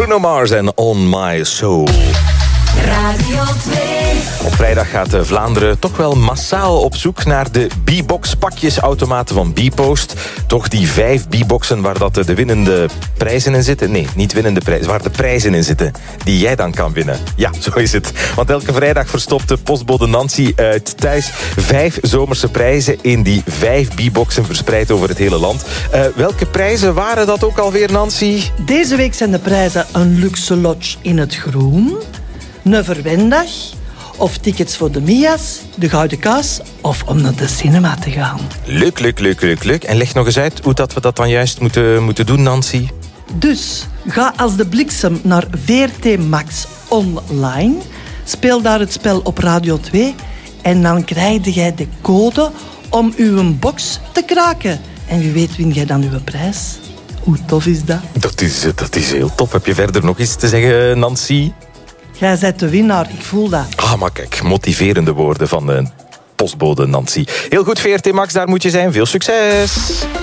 Bruno Mars en On My Soul. Radio 2. Op vrijdag gaat Vlaanderen toch wel massaal op zoek naar de B-box pakjesautomaten van Bpost. Toch die 5 B-boxen waar dat de winnende prijzen in zitten. Nee, niet winnende prijzen, waar de prijzen in zitten. Die jij dan kan winnen. Ja, zo is het. Want elke vrijdag verstopt de postbode Nancy uit thuis 5 zomerse prijzen in die 5 B-boxen verspreid over het hele land. Welke prijzen waren dat ook alweer, Nancy? Deze week zijn de prijzen een luxe lodge in het groen, een verwendag of tickets voor de Mia's, de Gouden Kaas of om naar de cinema te gaan. Leuk. En leg nog eens uit hoe dat we dat dan juist moeten doen, Nancy. Dus ga als de bliksem naar VRT Max online, speel daar het spel op Radio 2 en dan krijg jij de code om uw box te kraken. En wie weet win jij dan uw prijs. Hoe tof is dat? Dat is heel tof. Heb je verder nog iets te zeggen, Nancy? Jij bent de winnaar, ik voel dat. Ah, maar kijk, motiverende woorden van de postbode Nancy. Heel goed, VRT Max, daar moet je zijn. Veel succes!